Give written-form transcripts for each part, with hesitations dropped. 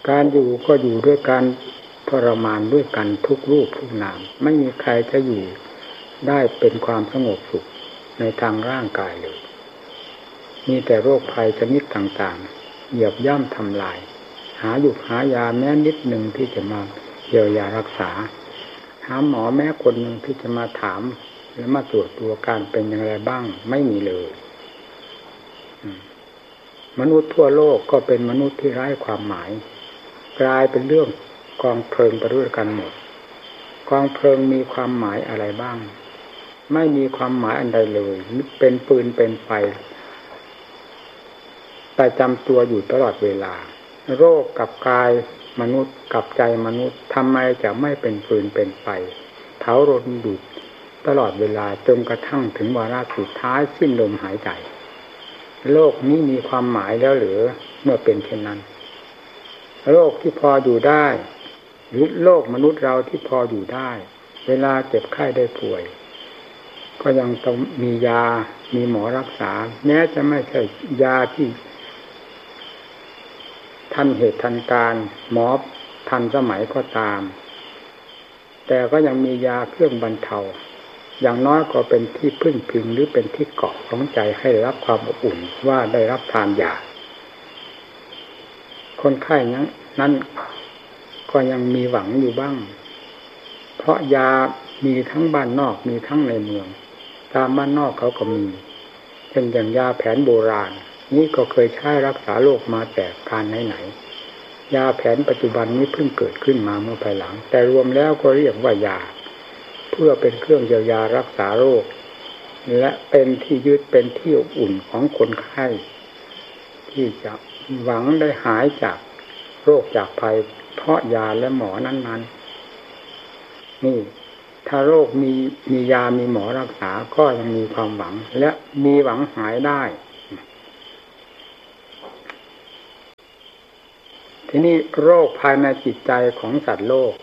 การอยู่ก็อยู่ด้วยการทรมานด้วยกันทุกรูปทุกนามไม่มีใครจะอยู่ได้เป็นความสงบสุขในทางร่างกายเลยมีแต่โรคภัยชนิดต่างๆเหยียบย่ำทำลายหาอยู่หายาแม้นิดหนึ่งที่จะมาเยียวยารักษาหาหมอแม้คนหนึ่งที่จะมาถามและมาตรวจตัวการเป็นอย่างไรบ้างไม่มีเลยมนุษย์ทั่วโลกก็เป็นมนุษย์ที่ไร้ความหมายกลายเป็นเรื่องกองเพลิงไปด้วยกันหมดกองเพลิงมีความหมายอะไรบ้างไม่มีความหมายอันใดเลยเป็นปืนเป็นไฟประจำตัวอยู่ตลอดเวลาโรคกับกายมนุษย์กับใจมนุษย์ทำไมจะไม่เป็นฟืนเป็นไฟเผารนดุดตลอดเวลาจนกระทั่งถึงวาระสุดท้ายสิ้นลมหายใจโลกนี้มีความหมายแล้วหรือเมื่อเป็นเช่นนั้นโลกที่พออยู่ได้หรือโลกมนุษย์เราที่พออยู่ได้เวลาเจ็บไข้ได้ป่วยก็ยังต้องมียามีหมอรักษาแม้จะไม่ใช่ยาที่ทันเหตุทันการหมอทันสมัยก็ตามแต่ก็ยังมียาเครื่องบรรเทาอย่างน้อยก็เป็นที่พึ่งพิงหรือเป็นที่เกาะของใจให้รับความอบอุ่นว่าได้รับทานยาคนไข้นั้นก็ยังมีหวังอยู่บ้างเพราะยามีทั้งบ้านนอกมีทั้งในเมืองตามบ้านนอกเขาก็มีเป็นอย่างยาแผนโบราณนี่ก็เคยใช้รักษาโรคมาแต่การไหนยาแผนปัจจุบันนี้เพิ่งเกิดขึ้นมาเมื่อภายหลังแต่รวมแล้วก็เรียกว่ายาเพื่อเป็นเครื่องเยียวยารักษาโรคและเป็นที่ยึดเป็นที่อบอุ่นของคนไข้ที่จะหวังได้หายจากโรคจากภัยเพราะยาและหมอนั้นๆนี่ถ้าโรคมียามีหมอรักษาก็ยังมีความหวังและมีหวังหายได้ทีนี้โรคภายในจิตใจของสัตว์โลก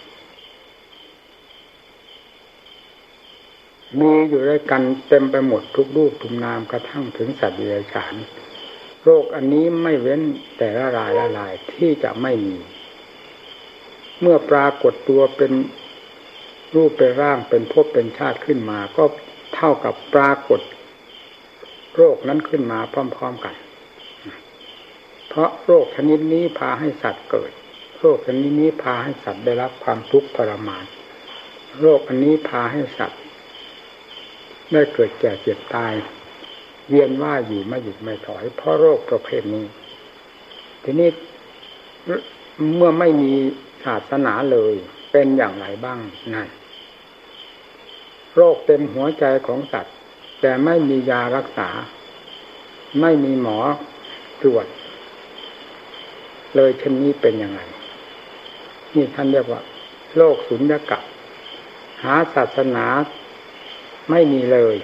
มีอยู่ด้วยกันเต็มไปหมดทุกรูปทุกนามกระทั่งถึงสัตว์เดรัจฉานโรคอันนี้ไม่เว้นแต่ละรายที่จะไม่มีเมื่อปรากฏตัวเป็นรูปเป็นร่างเป็นภพเป็นชาติขึ้นมาก็เท่ากับปรากฏโรคนั้นขึ้นมาพร้อมๆกันเพราะโรคชนิดนี้พาให้สัตว์เกิดโรคชนิดนี้พาให้สัตว์ได้รับความทุกข์ทรมานโรคอันนี้พาให้สัตว์ได้เกิดแก่เจ็บตายเวียนว่ายอยู่ไม่หยุดไม่ถอยเพราะโรคประเภทนี้ทีนี้เมื่อไม่มีศาสนาเลยเป็นอย่างไรบ้างนั่นโรคเต็มหัวใจของสัตว์แต่ไม่มียารักษาไม่มีหมอตรวจเลยเช่นนี้เป็นยังไงนี่ท่านเรียกว่าโรคสุญญากาศหาศาสนาไม่มีเลย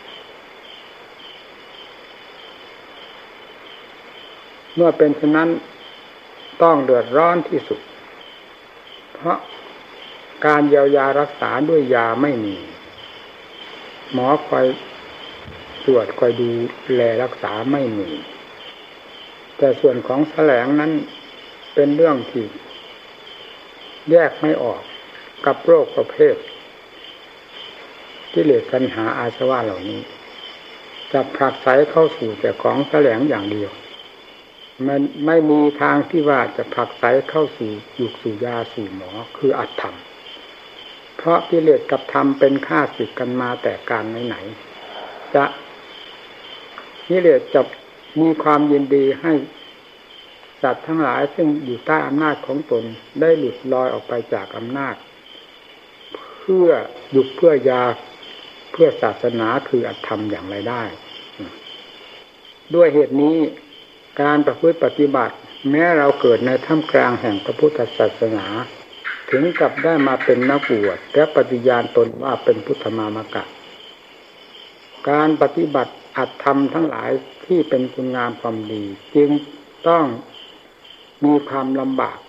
เมื่อเป็นเช่นนั้นต้องเดือดร้อนที่สุดเพราะการเยียวยารักษาด้วยยาไม่มีหมอคอยตรวจคอยดูแลรักษาไม่มีแต่ส่วนของแสลงนั้นเป็นเรื่องที่แยกไม่ออกกับโรคประเภทกิเลสตัณหาอาสวะเหล่านี้จะผลักไสเข้าสู่แต่ของแสลงอย่างเดียวมันไม่มีทางที่ว่าจะผลักไสเข้าสู่ยุคสู่ยาสู่หมอคืออัตธรรมเพราะกิเลสกับธรรมเป็นข้าศึกกันมาแต่การไหนๆจะกิเลสจะมีความยินดีให้สัตว์ทั้งหลายซึ่งอยู่ใต้อำนาจของตนได้หลุดลอยออกไปจากอำนาจเพื่อยุคเพื่อยาเพื่อศาสนาคืออัตธรรมอย่างไรได้ด้วยเหตุนี้การประพฤติปฏิบัติแม้เราเกิดในท่ามกลางแห่งพระพุทธศาสนาถึงกับได้มาเป็นนักบวชและปฏิญาณตนว่าเป็นพุทธมามกะการปฏิบัติอัตธรรมทั้งหลายที่เป็นคุณงามความดีจึงต้องมีความลำบาก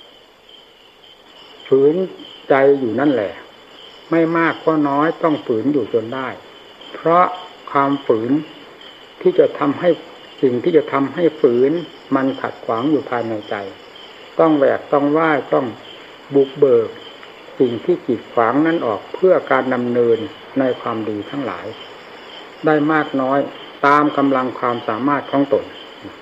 ฝืนใจอยู่นั่นแหละไม่มากก็น้อยต้องฝืนอยู่จนได้เพราะความฝืนที่จะทำให้สิ่งที่จะทำให้ฝืนมันขัดขวางอยู่ภายในใจต้องแหวกต้องว่ายต้องบุกเบิกสิ่งที่กีดขวางนั้นออกเพื่อการดำเนินในความดีทั้งหลายได้มากน้อยตามกำลังความสามารถของตน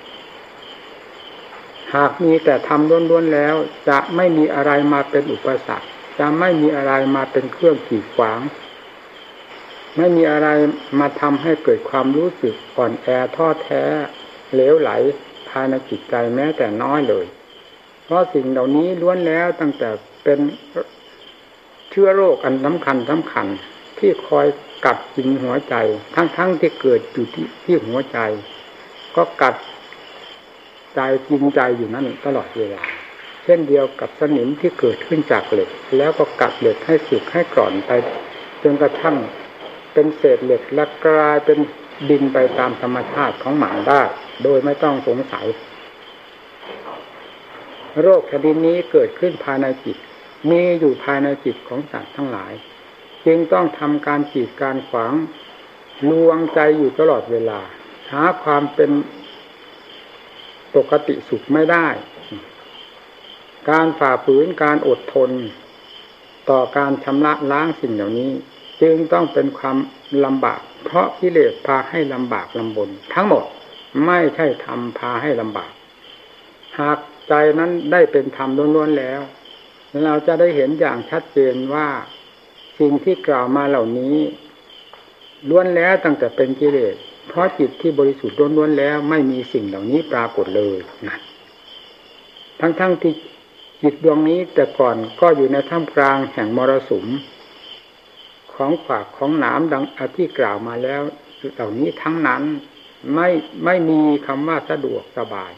หากมีแต่ทำล้วนๆแล้วจะไม่มีอะไรมาเป็นอุปสรรคจะไม่มีอะไรมาเป็นเครื่องกีดขวางไม่มีอะไรมาทำให้เกิดความรู้สึกอ่อนแอท้อแท้เหลวไหลภายในจิตใจแม้แต่น้อยเลยเพราะสิ่งเหล่านี้ล้วนแล้วตั้งแต่เป็นเชื้อโรคอันสำคัญที่คอยกัดกินหัวใจทั้งที่เกิดอยู่ที่หัวใจก็กัดใจกินใจอยู่นั่นตลอดเวลาเช่นเดียวกับสนิมที่เกิดขึ้นจากเหล็กแล้วก็กัดเหล็กให้สึกให้กร่อนไปจนกระทั่งเป็นเศษเหล็กและกลายเป็นดินไปตามธรรมชาติของหมาได้โดยไม่ต้องสงสัยโรคชนิดนี้เกิดขึ้นภายในจิตมีอยู่ภายในจิตของสัตว์ทั้งหลายจึงต้องทำการกีดการขวางลวงใจอยู่ตลอดเวลาหาความเป็นปกติสุขไม่ได้การฝ่าฝืนการอดทนต่อการชำระล้างสิ่งเหล่านี้จึงต้องเป็นความลำบากเพราะกิเลสพาให้ลำบากลำบนทั้งหมดไม่ใช่ธรรมพาให้ลำบากหากใจนั้นได้เป็นธรรมล้วนๆแล้วเราจะได้เห็นอย่างชัดเจนว่าสิ่งที่กล่าวมาเหล่านี้ล้วนแล้วตั้งแต่เป็นกิเลสเพราะจิตที่บริสุทธิ์ล้วนๆแล้วไม่มีสิ่งเหล่านี้ปรากฏเลยนะทั้งที่จิตดวงนี้แต่ก่อนก็อยู่ในท่ามกลางแห่งมรสุมของขวากของหนามดังที่กล่าวมาแล้วเหล่านี้ทั้งนั้นไม่มีคำว่าสะดวกสบาย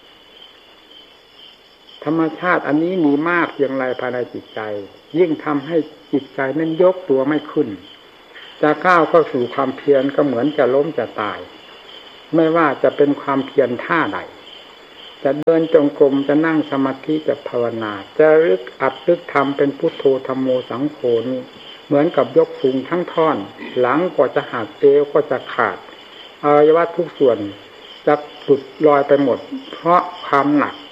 ธรรมชาติอันนี้มีมากเพียงไรภายในจิตใจยิ่งทำให้จิตใจนั้นยกตัวไม่ขึ้นจะก้าวเข้าสู่ความเพียรก็เหมือนจะล้มจะตายไม่ว่าจะเป็นความเพียรท่าใดจะเดินจงกรมจะนั่งสมาธิจะภาวนาจะรึกอัดรึกทำเป็นพุทโธธัมโมสังโฆนี้เหมือนกับยกสูงทั้งท่อนหลังก็จะหักเอวก็จะขาดอวัยวะทุกส่วนจะหลุดลอยไปหมดเพราะความหนัก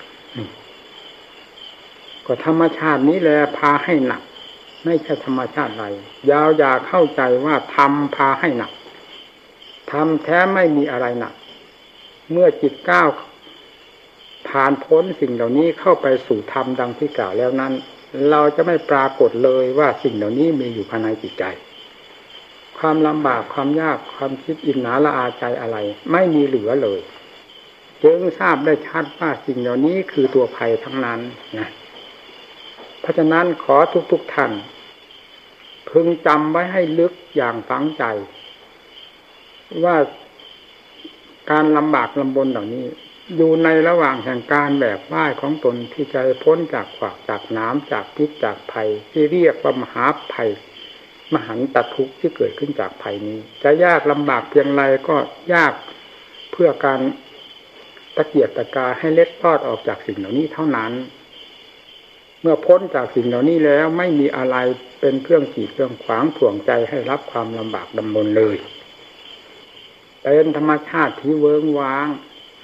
ก็ธรรมชาตินี้แหละพาให้หนักไม่ใช่ธรรมชาติใดอย่าเข้าใจว่าธรรมพาให้หนักธรรมแท้ไม่มีอะไรหนักเมื่อจิตก้าวผ่านพ้นสิ่งเหล่านี้เข้าไปสู่ธรรมดังที่กล่าวแล้วนั้นเราจะไม่ปรากฏเลยว่าสิ่งเหล่านี้มีอยู่ภายในจิตใจความลำบากความยากความคิดอิจฉาละอาใจอะไรไม่มีเหลือเลยจึงทราบได้ชัดว่าสิ่งเหล่านี้คือตัวภัยทั้งนั้นนะเพราะฉะนั้นขอทุกท่านพึงจำไว้ให้ลึกอย่างฝังใจว่าการลำบากลำบนเหล่านี้อยู่ในระหว่างแห่งการแบกว่ายของตนที่จะพ้นจากขวากจากน้ำจากพิษจากภัยที่เรียกว่ามหาภัยมหันตทุกข์ที่เกิดขึ้นจากภัยนี้จะยากลำบากเพียงไรก็ยากเพื่อการตะเกียกตะกายให้เล็ดลอดออกจากสิ่งเหล่านี้เท่านั้นเมื่อพ้นจากสิ่งเหล่านี้แล้วไม่มีอะไรเป็นเครื่องกีดเครื่องขวางถ่วงใจให้รับความลำบากลำบนเลยเป็นธรรมชาติที่เวิ้งว้าง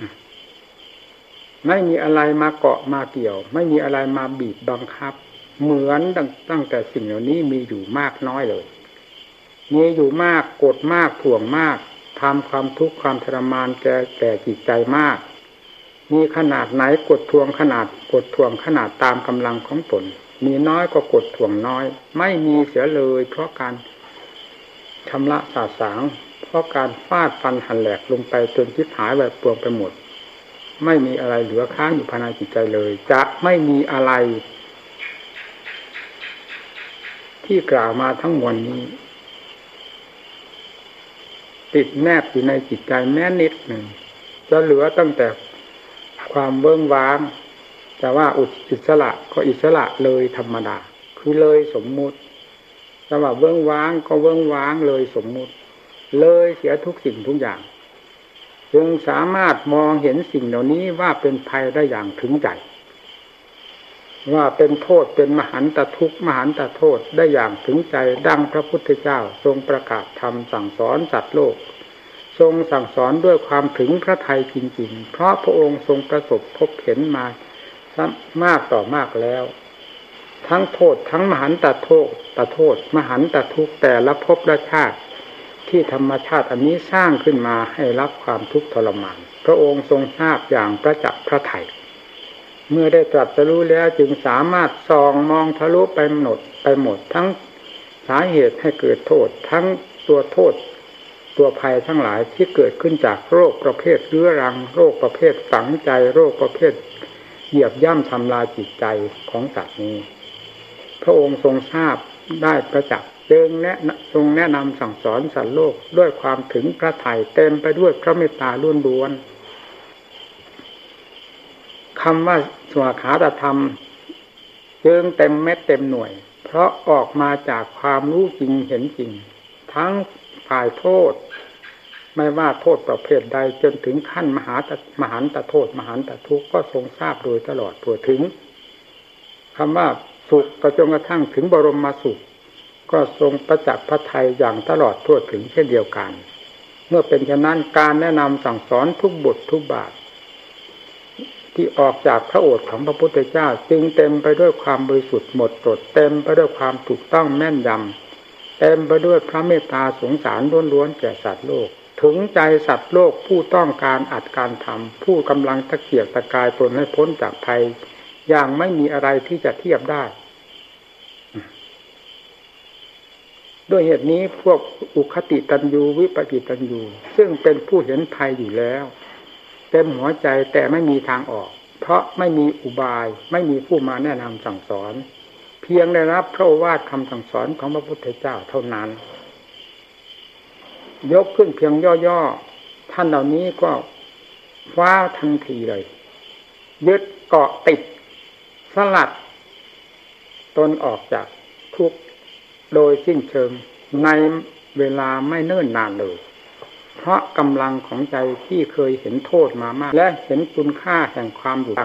ไม่มีอะไรมาเกาะมาเกี่ยวไม่มีอะไรมาบีบบังคับเหมือนตั้งแต่สิ่งเหล่านี้มีอยู่มากน้อยเลยมีอยู่มากกดมากถ่วงมากทำความทุกข์ความทรมานแก่จิตใจมากมีขนาดไหนกดทวงขนาดตามกำลังของตนมีน้อยก็กดทวงน้อยไม่มีเสียเลยเพราะการชำระสาสางเพราะการฟาดฟันหันแหลกลงไปจนชิบหายแบบปวงไปหมดไม่มีอะไรเหลือค้างอยู่ภายในจิตใจเลยจะไม่มีอะไรที่กล่าวมาทั้งมวลนี้ติดแนบอยู่ในจิตใจแม้นิดหนึ่งจะเหลือตั้งแต่ความเบื้องว้างจะว่าอิสระก็อิสระเลยธรรมดาคือเลยสมมุติจะว่าเบื้องว้างก็เบื้องว้างเลยสมมุติเลยเสียทุกสิ่งทุกอย่างจึงสามารถมองเห็นสิ่งเหล่านี้ว่าเป็นภัยได้อย่างถึงใจว่าเป็นโทษเป็นมหันตทุกข์มหันตโทษได้อย่างถึงใจดังพระพุทธเจ้าทรงประกาศธรรมสั่งสอนสัตว์โลกทรงสั่งสอนด้วยความถึงพระทัยจริงๆเพราะพระองค์ทรงประสบพบเห็นมามากต่อมากแล้วทั้งโทษทั้งมหันตโทษมหันตทุกข์แต่ละภพละชาติที่ธรรมชาติอันนี้สร้างขึ้นมาให้รับความทุกข์ทรมานพระองค์ทรงทราบอย่างประจักษ์พระทัยเมื่อได้ตรัสรู้แล้วจึงสามารถส่องมองทะลุไปหมดทั้งสาเหตุให้เกิดโทษทั้งตัวโทษตัวภัยทั้งหลายที่เกิดขึ้นจากโรคประเภทเรื้อรังโรคประเภทฝังใจโรคประเภทเหยียบย่ำทำลายจิตใจของสัตว์นี้พระองค์ทรงทราบได้ประจักษ์จึงทรงแนะนำสั่งสอนสัตว์โลกด้วยความถึงพระทัยเต็มไปด้วยพระเมตตาล้วนๆคำว่าสวขาตธรรมจึงเต็มเม็ดเต็มหน่วยเพราะออกมาจากความรู้จริงเห็นจริงทั้งฝ่ายโทษไม่ว่าโทษประเภทใดจนถึงขั้นมหันตโทษมหันตทุกข์ก็ทรงทราบโดยตลอดทั่วถึงคำว่าสุขก็จนกระทั่งถึงบรมสุขก็ทรงประจักษ์พระทัยอย่างตลอดทั่วถึงเช่นเดียวกันเมื่อเป็นฉะนั้นการแนะนำสั่งสอนทุกบททุกบาทที่ออกจากพระโอษฐ์ของพระพุทธเจ้าจึงเต็มไปด้วยความบริสุทธิ์หมดจดเต็มไปด้วยความถูกต้องแม่นยำเต็มไปด้วยพระเมตตาสงสารล้วนๆแก่สัตว์โลกถึงใจสัตว์โลกผู้ต้องการอัดการทำผู้กำลังตะเกียกตะกายตนให้พ้นจากภัยอย่างไม่มีอะไรที่จะเทียบได้ด้วยเหตุนี้พวกอุคติตันยูวิปกิตันยูซึ่งเป็นผู้เห็นภัยอยู่แล้วเต็มหัวใจแต่ไม่มีทางออกเพราะไม่มีอุบายไม่มีผู้มาแนะนำสั่งสอนเพียงได้รับพระโอวาทคำสั่งสอนของพระพุทธเจ้าเท่านั้นยกขึ้นเพียงย่อๆท่านเหล่านี้ก็คว้าทันทีเลยยึดเกาะติดสลัดตนออกจากทุกข์โดยสิ้นเชิงในเวลาไม่เนิ่นนานเลยเพราะกำลังของใจที่เคยเห็นโทษมามากและเห็นคุณค่าแห่งความอยู่